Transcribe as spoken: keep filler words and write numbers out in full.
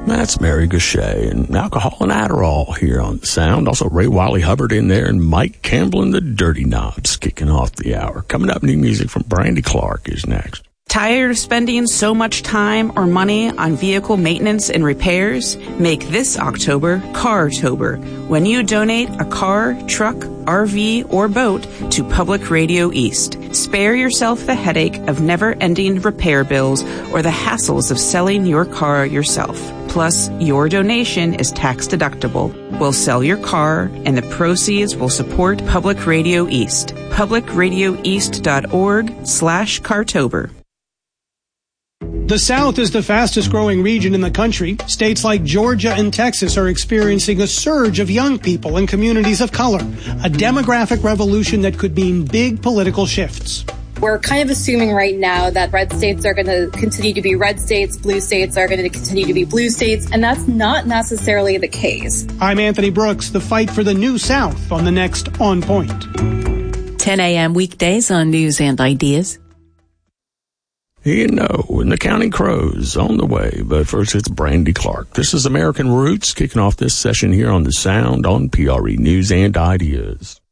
That's Mary Gachet and Alcohol and Adderall here on the Sound. Also Ray Wiley Hubbard in there and Mike Campbell and the Dirty Knobs kicking off the hour. Coming up, new music from Brandy Clark is next. Tired of spending so much time or money on vehicle maintenance and repairs? Make this October Car-tober when you donate a car, truck, R V, or boat to Public Radio East. Spare yourself the headache of never-ending repair bills or the hassles of selling your car yourself. Plus, your donation is tax deductible. We'll sell your car, and the proceeds will support Public Radio East. public radio east dot org slash Cartober. The South is the fastest growing region in the country. States like Georgia and Texas are experiencing a surge of young people and communities of color, a demographic revolution that could mean big political shifts. We're kind of assuming right now that red states are going to continue to be red states, blue states are going to continue to be blue states, and that's not necessarily the case. I'm Anthony Brooks. The fight for the new South on the next On Point. ten a.m. weekdays on News and Ideas. You know, and the Counting Crows on the way, but first it's Brandy Clark. This is American Roots kicking off this session here on the Sound on P R E News and Ideas.